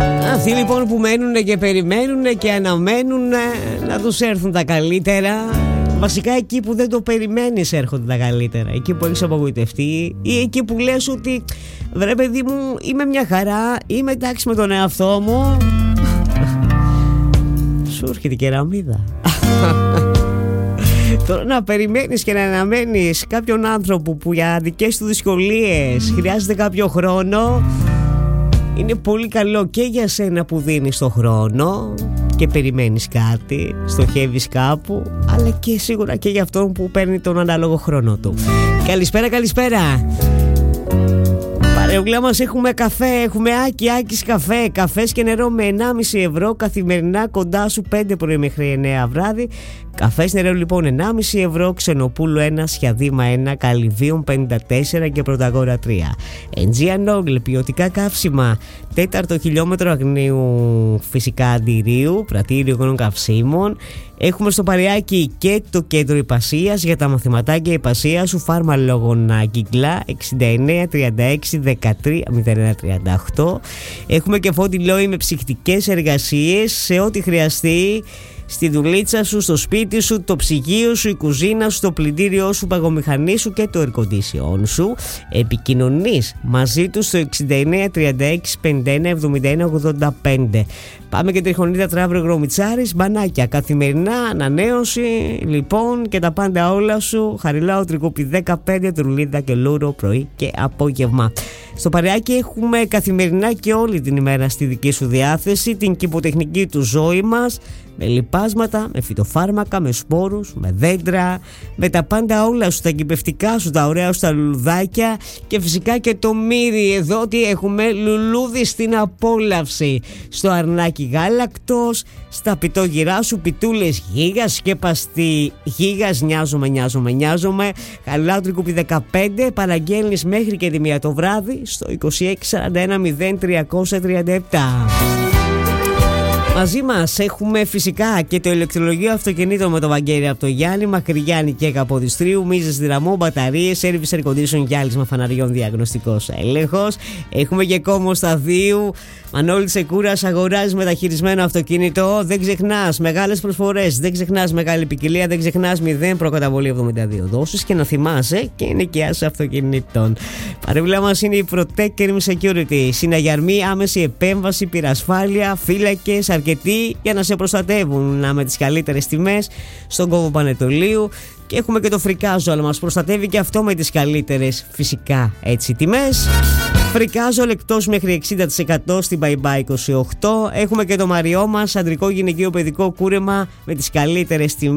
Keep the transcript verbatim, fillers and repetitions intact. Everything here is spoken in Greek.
Αυτοί λοιπόν που μένουν και περιμένουν και αναμένουν να τους έρθουν τα καλύτερα. Βασικά εκεί που δεν το περιμένεις έρχονται τα καλύτερα. Εκεί που έχεις απογοητευτεί ή εκεί που λες ότι βρε παιδί μου, είμαι μια χαρά, είμαι εντάξει με τον εαυτό μου, σου έρχεται η κεραμίδα. Τώρα να περιμένεις και να αναμένεις κάποιον άνθρωπο που για δικές του δυσκολίες χρειάζεται κάποιο χρόνο, είναι πολύ καλό και για σένα που δίνεις το χρόνο και περιμένεις κάτι, στοχεύεις κάπου, αλλά και σίγουρα και για αυτόν που παίρνει τον ανάλογο χρόνο του. Καλησπέρα, καλησπέρα. Παρεούλα μας έχουμε καφέ, έχουμε Άκη, Άκης καφέ. Καφές και νερό με ενάμιση ευρώ καθημερινά κοντά σου, πέντε πρωί μέχρι εννέα βράδυ. Καφές νερό λοιπόν ενάμιση ευρώ, Ξενοπούλου ένα, Σιαδήμα ένα, Καλυβίων πενήντα τέσσερα και Πρωταγόρα τρία. Aegean Oil, ποιοτικά καύσιμα, τέταρτο χιλιόμετρο Αγνίου φυσικά αντιρίου, πρατήριο γόνων καυσίμων. Έχουμε στο Παρεάκι και το κέντρο υπασίας για τα μαθηματάκια υπασία σου, Φάρμα Λόγωνα Κυκλά εξήντα εννέα τριάντα έξι δεκατρία μηδέν ένα τριάντα οκτώ. Έχουμε και Φώτη Λόι με ψυχτικές εργασίες σε ό,τι χρειαστεί. Στη δουλίτσα σου, στο σπίτι σου, το ψυγείο σου, η κουζίνα σου, το πλυντήριό σου, παγομηχανή σου και το air condition σου. Επικοινωνείς μαζί του στο εξήντα εννέα τριάντα έξι πενήντα ένα εβδομήντα ένα ογδόντα πέντε. Πάμε και Τριχονίδα Τράβρο Γρομιτσάρης, μπανάκια, καθημερινά, ανανέωση, λοιπόν και τα πάντα όλα σου. Χαριλάου Τρικούπι δεκαπέντε, Τρουλίδα και Λούρο πρωί και απόγευμα. Στο Παρεάκι έχουμε καθημερινά και όλη την ημέρα στη δική σου διάθεση την κηποτεχνική του Ζωή μας, με λιπάσματα, με φυτοφάρμακα, με σπόρους, με δέντρα, με τα πάντα όλα σου, τα κηπευτικά σου, τα ωραία σου τα λουλουδάκια και φυσικά και το μύρι εδώ, τι έχουμε, λουλούδι στην απόλαυση. Στο αρνάκι γάλακτος, στα πιτόγυρά σου, πιτούλες γίγας, σκέπαστη γίγας, νοιάζομαι, νοιάζομαι, νοιάζομαι. Χαριλάου Τρικούπι δεκαπέντε, παραγγέλνεις μέχρι και τη μία το βράδυ στο είκοσι έξι σαράντα ένα μηδέν τριακόσια τριάντα επτά. Μαζί μας έχουμε φυσικά και το ηλεκτρολογείο αυτοκινήτων με το Βαγγέλη από το Γιάννη, Μακρυγιάννη και Καποδιστρίου, μίζες δυναμό, μπαταρίες, service air condition, γυάλισμα φαναριών, διαγνωστικός έλεγχος. Έχουμε και Κόμο Σταδίου, Μανώλη Τσεκούρας, αγοράζεις μεταχειρισμένο αυτοκίνητο. Δεν ξεχνάς μεγάλες προσφορές, δεν ξεχνάς μεγάλη ποικιλία, δεν ξεχνάς μηδέν προκαταβολή εβδομήντα δύο δόσεις και να θυμάσαι και ενοικιάσεις αυτοκινήτων. Παρέμβλα μας είναι η Protect Security, συναγιαρμή, άμεση επέμβαση, πυρασφάλεια, φύλακες, αρκετοί για να σε προστατεύουν με τις καλύτερες τιμές στον κόβο Πανετολίου. Και έχουμε και το Φρικάζο, αλλά μας προστατεύει και αυτό με τις καλύτερες φυσικά έτσι τιμές. Φρικάζο εκτός μέχρι εξήντα τοις εκατό στην Bye Bye είκοσι οκτώ. Έχουμε και το Μαριό μας, αντρικό, γυναικείο, παιδικό κούρεμα με τις καλύτερες τιμές.